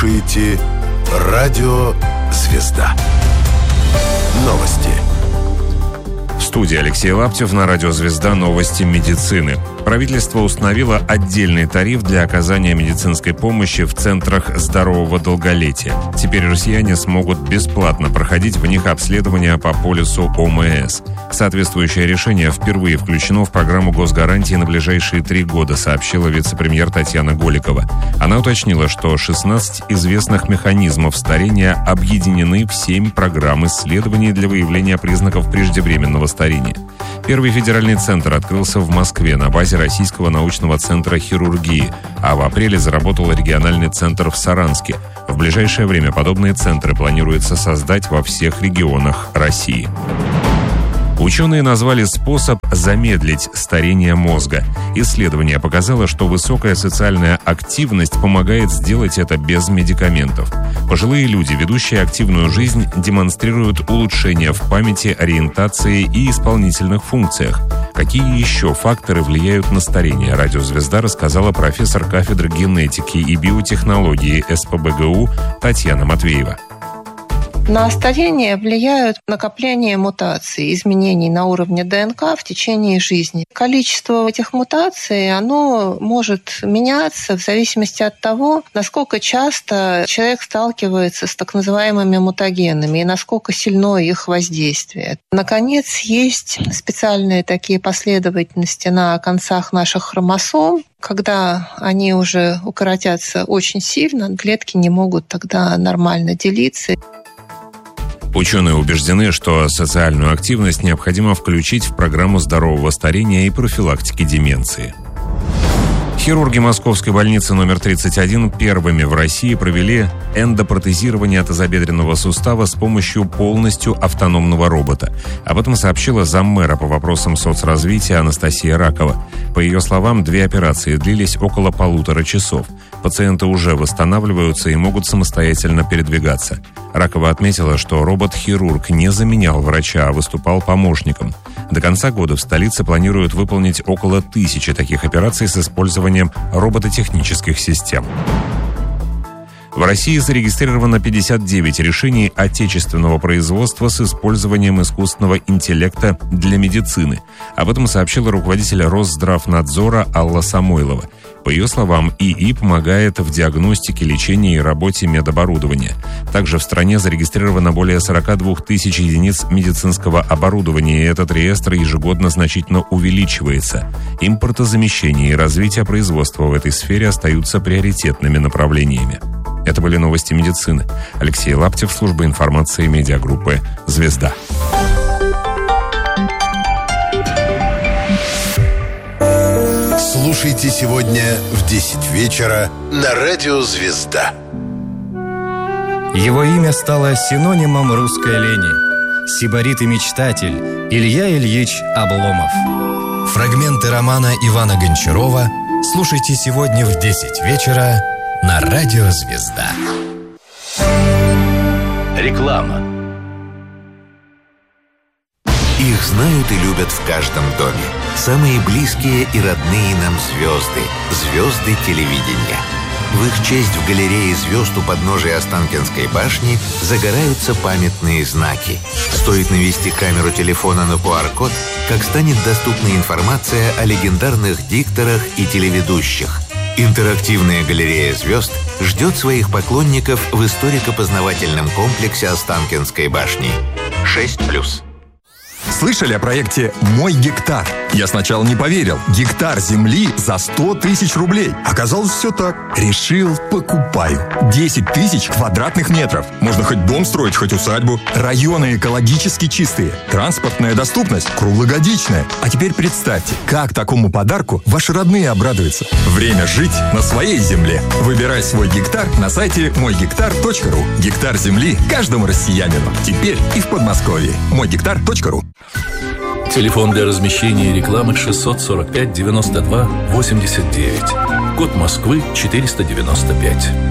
слушаете «Радио Звезда». Новости. В студии Алексей Лаптев, на радио «Звезда» новости медицины. Правительство установило отдельный тариф для оказания медицинской помощи в центрах здорового долголетия. Теперь россияне смогут бесплатно проходить в них обследования по полису ОМС. Соответствующее решение впервые включено в программу госгарантии на ближайшие 3 года, сообщила вице-премьер Татьяна Голикова. Она уточнила, что 16 известных механизмов старения объединены в 7 программ исследований для выявления признаков преждевременного старения. Первый федеральный центр открылся в Москве на базе Российского научного центра хирургии, а в апреле заработал региональный центр в Саранске. В ближайшее время подобные центры планируется создать во всех регионах России. Ученые назвали способ замедлить старение мозга. Исследование показало, что высокая социальная активность помогает сделать это без медикаментов. Пожилые люди, ведущие активную жизнь, демонстрируют улучшения в памяти, ориентации и исполнительных функциях. Какие еще факторы влияют на старение, «Радио Звезда» рассказала профессор кафедры генетики и биотехнологии СПбГУ Татьяна Матвеева. На старение влияют накопление мутаций, изменений на уровне ДНК в течение жизни. Количество этих мутаций, оно может меняться в зависимости от того, насколько часто человек сталкивается с так называемыми мутагенами и насколько сильно их воздействие. Наконец, есть специальные такие последовательности на концах наших хромосом. Когда они уже укоротятся очень сильно, клетки не могут тогда нормально делиться. Ученые убеждены, что социальную активность необходимо включить в программу здорового старения и профилактики деменции. Хирурги Московской больницы номер 31 первыми в России провели эндопротезирование тазобедренного сустава с помощью полностью автономного робота. Об этом сообщила заммэра по вопросам соцразвития Анастасия Ракова. По ее словам, 2 операции длились около 1,5 часов. Пациенты уже восстанавливаются и могут самостоятельно передвигаться. Ракова отметила, что робот-хирург не заменял врача, а выступал помощником. До конца года в столице планируют выполнить около 1000 таких операций с использованием робототехнических систем. В России зарегистрировано 59 решений отечественного производства с использованием искусственного интеллекта для медицины. Об этом сообщила руководитель Росздравнадзора Алла Самойлова. По ее словам, ИИ помогает в диагностике, лечении и работе медоборудования. Также в стране зарегистрировано более 42 тысяч единиц медицинского оборудования, и этот реестр ежегодно значительно увеличивается. Импортозамещение и развитие производства в этой сфере остаются приоритетными направлениями. Это были новости медицины. Алексей Лаптев, служба информации медиагруппы «Звезда». Слушайте сегодня в 10 вечера на радио «Звезда». Его имя стало синонимом русской лени. Сибарит и мечтатель Илья Ильич Обломов. Фрагменты романа Ивана Гончарова слушайте сегодня в 10 вечера на радио «Звезда». Реклама. Их знают и любят в каждом доме. Самые близкие и родные нам звезды. Звезды телевидения. В их честь в галерее звезд у подножия Останкинской башни загораются памятные знаки. Стоит навести камеру телефона на QR-код, как станет доступна информация о легендарных дикторах и телеведущих. Интерактивная галерея звезд ждет своих поклонников в историко-познавательном комплексе Останкинской башни. 6+. Слышали о проекте «Мой гектар»? Я сначала не поверил. Гектар земли за 100 тысяч рублей. Оказалось, все так. Решил, покупаю. 10 тысяч квадратных метров. Можно хоть дом строить, хоть усадьбу. Районы экологически чистые. Транспортная доступность круглогодичная. А теперь представьте, как такому подарку ваши родные обрадуются. Время жить на своей земле. Выбирай свой гектар на сайте moygektar.ru. Гектар земли каждому россиянину. Теперь и в Подмосковье. moygektar.ru. Телефон для размещения рекламы 645 92 89. Код Москвы 495.